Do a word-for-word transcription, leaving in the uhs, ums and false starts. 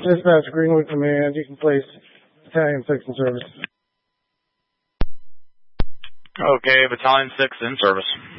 Dispatch, Greenwood Command. You can place Battalion six in service. Okay, Battalion six in service.